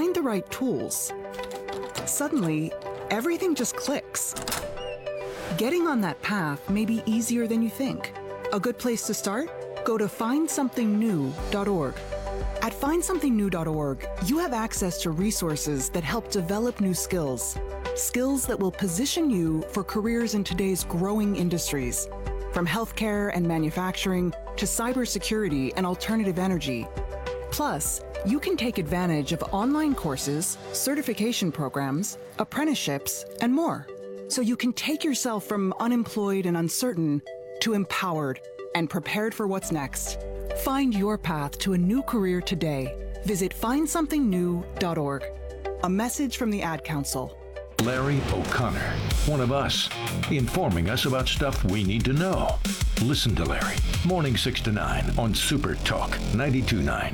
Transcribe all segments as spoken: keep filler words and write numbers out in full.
find the right tools, suddenly, everything just clicks. Getting on that path may be easier than you think. A good place to start? Go to find something new dot org. At find something new dot org, you have access to resources that help develop new skills. Skills that will position you for careers in today's growing industries, from healthcare and manufacturing to cybersecurity and alternative energy. Plus, you can take advantage of online courses, certification programs, apprenticeships, and more. So you can take yourself from unemployed and uncertain to empowered and prepared for what's next. Find your path to a new career today. Visit find something new dot org. A message from the Ad Council. Larry O'Connor, one of us, informing us about stuff we need to know. Listen to Larry, morning six to nine on Super Talk ninety-two point nine.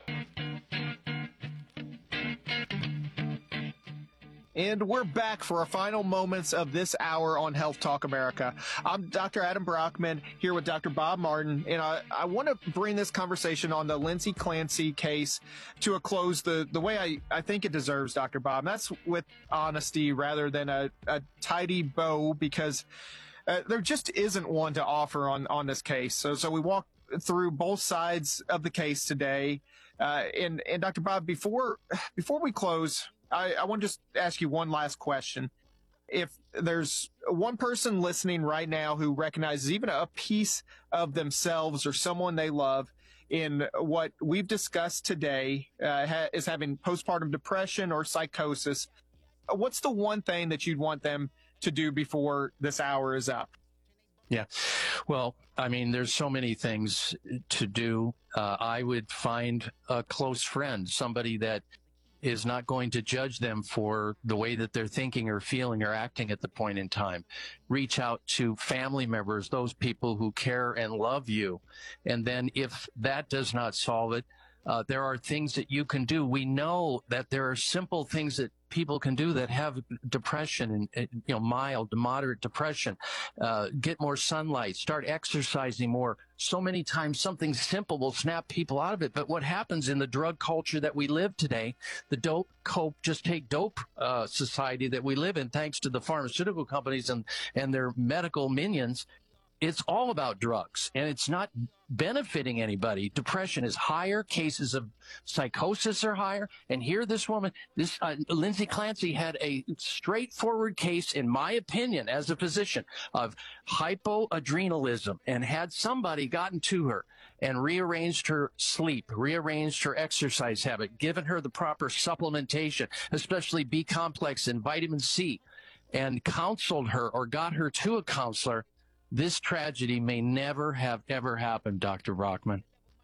And we're back for our final moments of this hour on Health Talk America. I'm Doctor Adam Brockman here with Doctor Bob Martin, and I, I want to bring this conversation on the Lindsay Clancy case to a close the, the way I, I think it deserves, Doctor Bob. And that's with honesty rather than a, a tidy bow, because uh, there just isn't one to offer on, on this case. So, so we walk through both sides of the case today. Uh, and, and Doctor Bob, before, before we close, I, I want to just ask you one last question. If there's one person listening right now who recognizes even a piece of themselves or someone they love in what we've discussed today, uh, ha- is having postpartum depression or psychosis, what's the one thing that you'd want them to do before this hour is up? Yeah. Well, I mean, there's so many things to do. Uh, I would find a close friend, somebody that is not going to judge them for the way that they're thinking or feeling or acting at the point in time. Reach out to family members, those people who care and love you. And then if that does not solve it, uh, there are things that you can do. We know that there are simple things that people can do that have depression and, and you know, mild to moderate depression. Uh, get more sunlight, start exercising more. So many times something simple will snap people out of it. But what happens in the drug culture that we live today, the dope, cope, just take dope uh, society that we live in, thanks to the pharmaceutical companies and, and their medical minions, it's all about drugs, and it's not benefiting anybody. Depression is higher. Cases of psychosis are higher. And here, this woman, this uh, Lindsay Clancy, had a straightforward case, in my opinion, as a physician, of hypoadrenalism, and had somebody gotten to her and rearranged her sleep, rearranged her exercise habit, given her the proper supplementation, especially B complex and vitamin C, and counseled her or got her to a counselor. This tragedy may never have ever happened, Doctor Brockman.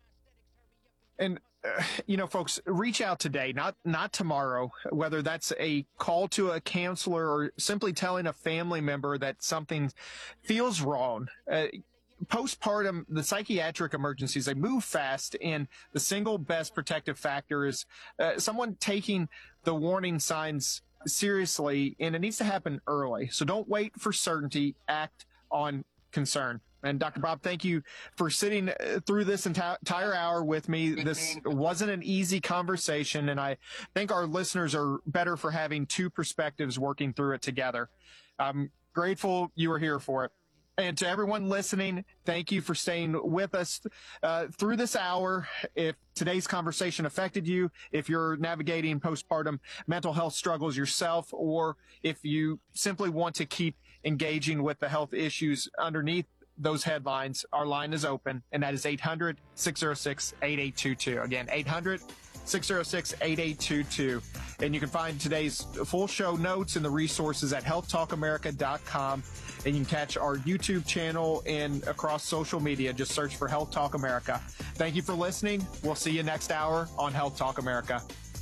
And, uh, you know, folks, reach out today, not not tomorrow, whether that's a call to a counselor or simply telling a family member that something feels wrong. Uh, postpartum, the psychiatric emergencies, they move fast, and the single best protective factor is uh, someone taking the warning signs seriously, and it needs to happen early. So don't wait for certainty, act on concern. And Doctor Bob, thank you for sitting through this enti- entire hour with me. This wasn't an easy conversation, and I think our listeners are better for having two perspectives working through it together. I'm grateful you were here for it. And to everyone listening, thank you for staying with us uh, through this hour. If today's conversation affected you, if you're navigating postpartum mental health struggles yourself, or if you simply want to keep engaging with the health issues underneath those headlines, our line is open, and that is eight hundred, six oh six, eight eight two two. Again, eight hundred, six oh six, eight eight two two. And you can find today's full show notes and the resources at health talk america dot com. And you can catch our YouTube channel and across social media. Just search for Health Talk America. Thank you for listening. We'll see you next hour on Health Talk America.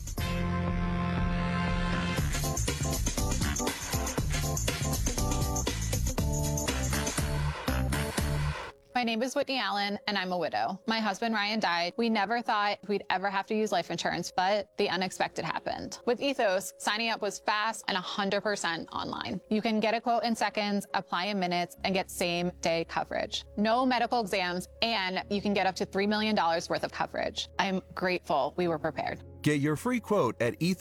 My name is Whitney Allen, and I'm a widow. My husband, Ryan, died. We never thought we'd ever have to use life insurance, but the unexpected happened. With Ethos, signing up was fast and one hundred percent online. You can get a quote in seconds, apply in minutes, and get same-day coverage. No medical exams, and you can get up to three million dollars worth of coverage. I'm grateful we were prepared. Get your free quote at ethos